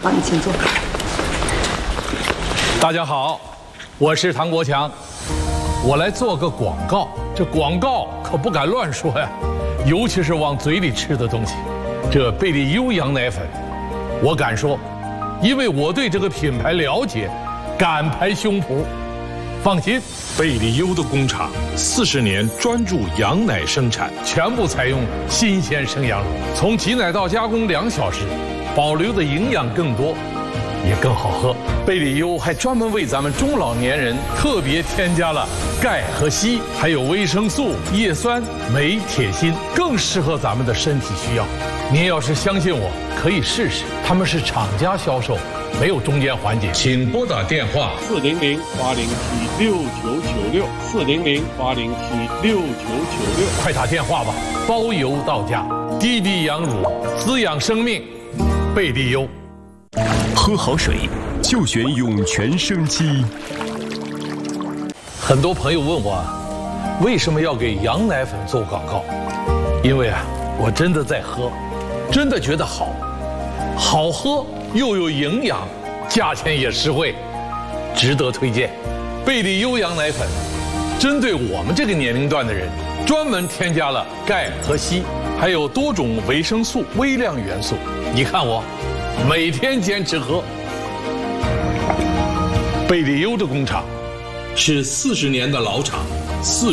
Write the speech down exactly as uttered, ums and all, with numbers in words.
好，你请坐。 大家好，我是唐国强，我来做个广告。这广告可不敢乱说呀，尤其是往嘴里吃的东西。这贝利优羊奶粉，我敢说，因为我对这个品牌了解，敢拍胸脯。放心，贝利优的工厂四十年专注羊奶生产，全部采用新鲜生羊乳，从挤奶到加工两小时，保留的营养更多，也更好喝。贝利优还专门为咱们中老年人特别添加了钙和硒，还有维生素、叶酸、镁、铁、锌，更适合咱们的身体需要。您要是相信我，可以试试。他们是厂家销售，没有中间环节。请拨打电话四零零八零七六九九六四零零八零七六九九六， 快打电话吧，包邮到家。滴滴羊乳，滋养生命，贝利优。 喝好水就选涌泉生机。 很多朋友问我，为什么要给羊奶粉做广告？因为啊，我真的在喝，真的觉得好，好喝又有营养，价钱也实惠，值得推荐。贝利优羊奶粉，针对我们这个年龄段的人，专门添加了钙和硒，还有多种维生素、微量元素。你看我，每天坚持喝。贝利优的工厂是四十年的老厂，四。